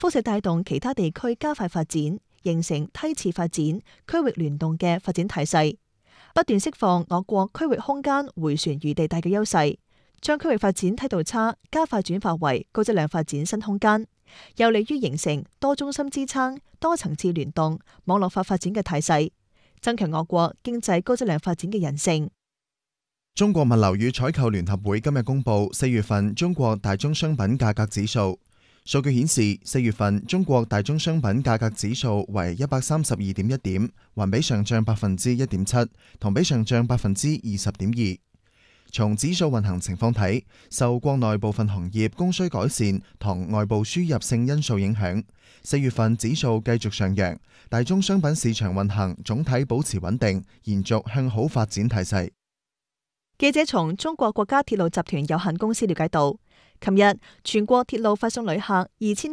輻射帶動其他地區加快發展，形成梯次發展、區域聯動嘅發展態勢，不斷釋放我國區域空間迴旋餘地帶嘅優勢，將區域發展梯度差加快轉化為高質量發展新空間，有利於形成多中心支撐、多層次聯動、網絡化發展嘅態勢，增強我國經濟高質量發展嘅韌性。 中國物流與採購聯合會今日公布4月份中國大宗商品價格指數，數據顯示4月份中國大宗商品價格指數為132.1點，環比上漲1.7%，同比上漲20.2%。從指數運行情況睇，受國內部分行業供需改善同外部輸入性因素影響，4月份指數繼續上揚，大宗商品市場運行總體保持穩定，延續向好發展態勢。 記者從中國國家鐵路集團有限公司了解到，琴日全國鐵路發送旅客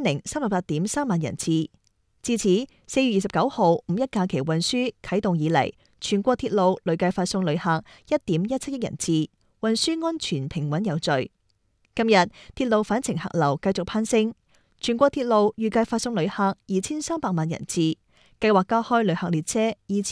2038.3萬人次。至此，4月29號五一假期運輸啟動以嚟，全國鐵路累計發送旅客1.17億人次，運輸安全平穩有序。今日鐵路返程客流繼續攀升，全國鐵路預計發送旅客2300萬人次，計劃加開旅客列車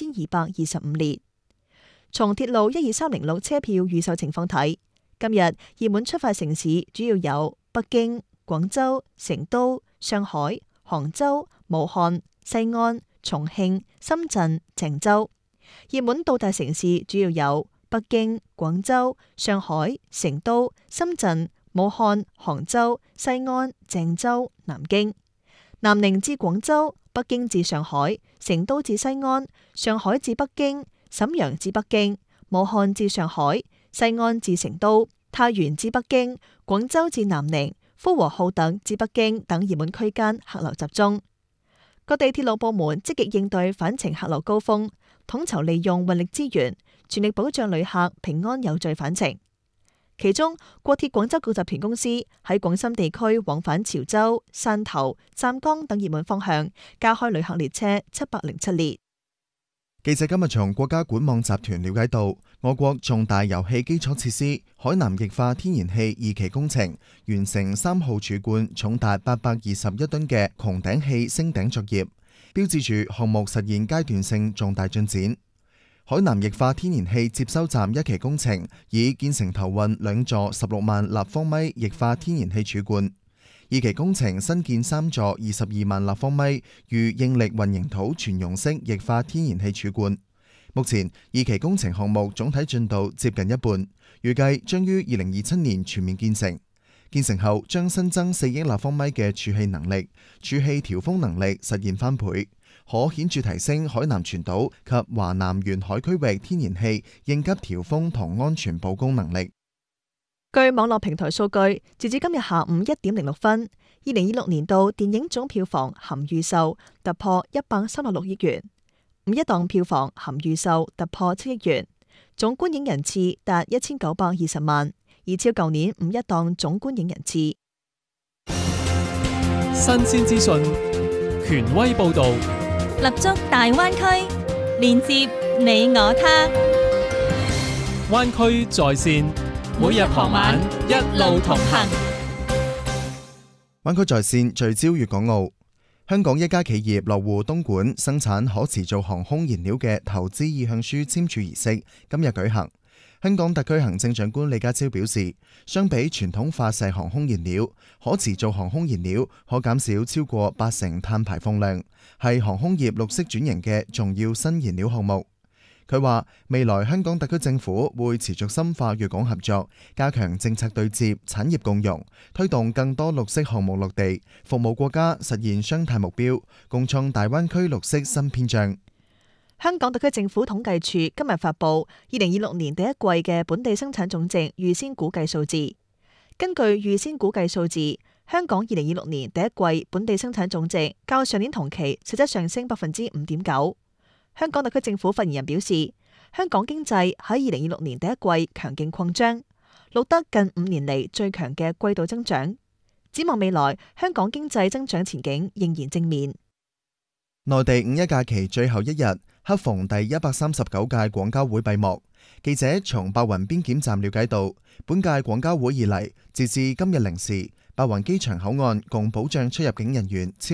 2225列。從鐵路12306車票預售情況睇，今日熱門出發城市主要有北京、廣州、成都、上海、杭州、武漢、西安、重慶、深圳、鄭州；熱門到達城市主要有北京、廣州、上海、成都、深圳、武漢、杭州、西安、鄭州、南京。南寧至廣州、北京至上海、成都至西安、上海至北京、瀋陽至北京、武漢至上海、西安至成都、太原至北京、廣州至南寧、呼和浩特至北京等熱門區間客流集中。各地鐵路部門積極應對返程客流高峰，統籌利用運力資源，全力保障旅客平安有序返程。其中，國鐵廣州局集團公司喺廣深地區往返潮州、汕頭、湛江等熱門方向加開旅客列車707列。 記者今日從國家管網集團了解到，我國重大油氣基礎設施海南液化天然氣2期工程完成3號儲罐重達821噸嘅穹頂氣升頂作業，標誌住項目實現階段性重大進展。海南液化天然氣接收站1期工程已建成投運2座16萬立方米液化天然氣儲罐，2期工程新建3座22萬立方米預應力混凝土全溶式液化天然氣儲罐。目前2期工程項目總體進度接近一半，預計將於2027年全面建成。建成後將新增4億立方米嘅儲氣能力，儲氣調風能力實現翻倍，可顯著提升海南全島及華南沿海區域天然氣應急調風同安全保供能力。 據網絡平台數據，截至今日下午1點06分，2026年度電影總票房含預售突破136億元，5一檔票房含預售突破7億元，總觀影人次達1920萬，已超舊年5一檔總觀影人次。 新鮮資訊，權威報導， 立足大灣區，連接你我他。 灣區在線，每日傍晚一路同行。 灣區在線聚焦粵港澳。香港一家企業落戶東莞生產可持續航空燃料嘅投資意向書簽署儀式今日舉行。香港特區行政長官李家超表示，相比傳統化石航空燃料，可持續航空燃料可減少超過80%碳排放量，係航空業綠色轉型嘅重要新燃料項目。佢話未來香港特區政府會持續深化粵港合作，加強政策對接、產業共融，推動更多綠色項目落地，服務國家實現雙碳目標，共創大灣區綠色新篇章。 香港特區政府統計處今日發布2026年第一季嘅本地生產總值預先估計數字。根據預先估計數字，香港2026年第一季本地生產總值較上年同期實質上升5.9%。香港特區政府發言人表示，香港經濟喺2026年第一季強勁擴張，錄得近5年嚟最強嘅季度增長。展望未來，香港經濟增長前景仍然正面。 內地五一假期最後一日，恰逢第139屆廣交會閉幕。記者從白雲邊檢站了解到，本屆廣交會以嚟，截至今日0時，白雲機場口岸共保障出入境人員超